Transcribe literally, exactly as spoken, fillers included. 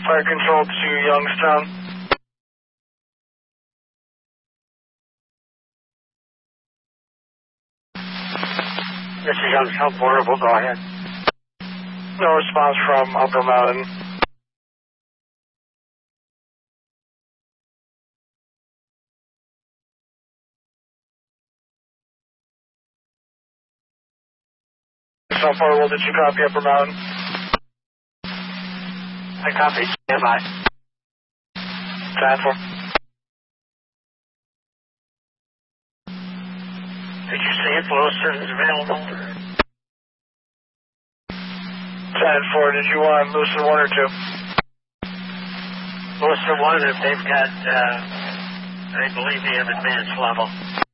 Fire control to Youngstown. This is Youngstown Portable, go ahead. No response from Upper Mountain. Youngstown Portable, did you copy Upper Mountain? I copy, stand by. Time for. Did you see if Lewiston is available? ten four, did you want Lewiston one or two? Lewiston one, if they've got, uh, I believe they have advanced level.